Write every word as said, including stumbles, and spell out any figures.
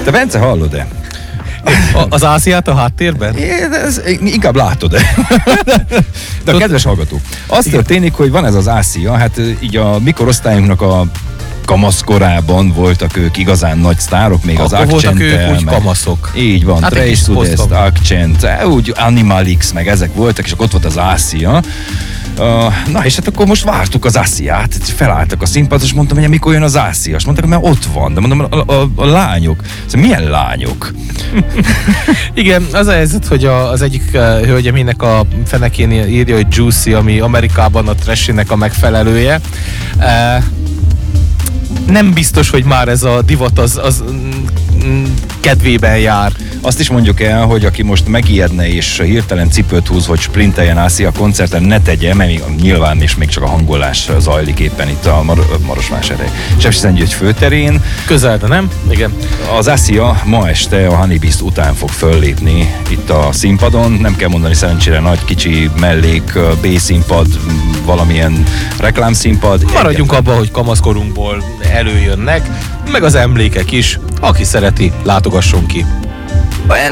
Te, Bence, hallod-e? A, az Ásziát a háttérben? É, ez, inkább látod. De a kedves hallgató, az Igen. történik, hogy van ez az Ázsia, hát így a mikorosztályunknak a kamaszkorában voltak ők igazán nagy sztárok, még az Akkor voltak ők Accent-tel, úgy meg- kamaszok. Így van, Hát hát egy kis Trace Sudest, posztom. Accent, úgy Animalix, meg ezek voltak, és akkor ott volt az Ázsia. Uh, na és hát akkor most vártuk az Ásziát, felálltak a színpadra, és mondtam, hogy mikor jön az Ázsia, és mondták, hogy mert ott van, de mondom, a, a, a lányok, szóval milyen lányok? Igen, az a helyzet, hogy a, az egyik uh, hölgyemének a fenekén írja, hogy Juicy, ami Amerikában a trashinek a megfelelője. Uh, nem biztos, hogy már ez a divat az, az mm, kedvében jár. Azt is mondjuk el, hogy aki most megijedne és hirtelen cipőt húz, hogy sprinteljen Ázsia koncerten, ne tegye, mert még, nyilván is még csak a hangolás zajlik éppen itt a Mar- Marosvásárhely Sepsiszentgyörgy főterén. Közel, de nem? Igen. Az Ázsia ma este a Honey Beast után fog föllépni itt a színpadon. Nem kell mondani, szerencsére nagy, kicsi mellék, B-színpad, valamilyen reklámszínpad. Maradjunk abban, hogy kamaszkorunkból előjönnek, meg az emlékek is. Aki szereti, látogasson ki.